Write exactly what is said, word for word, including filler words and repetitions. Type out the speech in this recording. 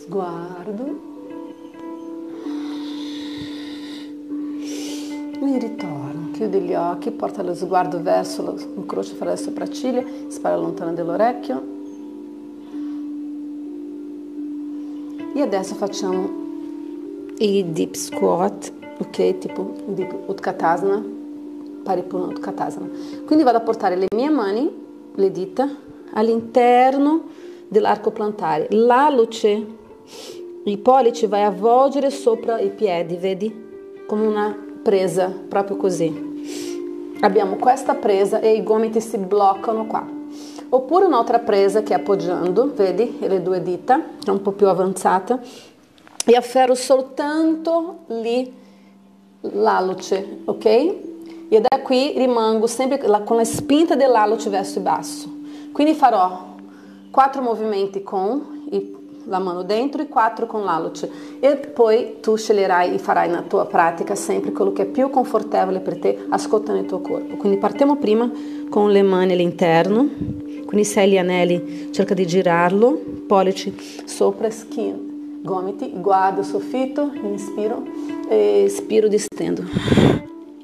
sguardo e ritorno, chiudi gli occhi, porta lo sguardo verso lo incrocio fra le sopracciglia, spara lontano dall'orecchio e adesso facciamo i deep squat, ok, tipo deep utkatasana, paripurna utkatasana. Quindi vado a portare le mie mani, le dita, all'interno dell'arco plantare, l'alluce, i pollici vai a avvolgere sopra i piedi, vedi? Come una presa, proprio così. Abbiamo questa presa e i gomiti si bloccano qua. Oppure un'altra presa che è appoggiando, vedi? E le due dita, è un po' più avanzata, e afferro soltanto lì l'alluce, ok? E da qui rimango sempre con la spinta dell'alluce verso il basso. Quindi farò quattro movimenti con i la mano dentro e quattro con l'alluce e poi tu sceglierai e farai nella tua pratica sempre quello che è più confortevole per te, ascoltando il tuo corpo. Quindi partiamo prima con le mani all'interno, quindi sei gli anelli, cerca di girarlo, pollici sopra, schiena, gomiti, guardo il soffitto, inspiro e espiro, distendo.